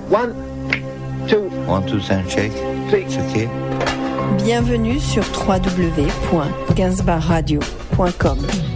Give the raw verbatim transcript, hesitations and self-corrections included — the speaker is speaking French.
One, two. One, two, three, shake. It's okay. Bienvenue sur w w w point gainsbourg radio point com.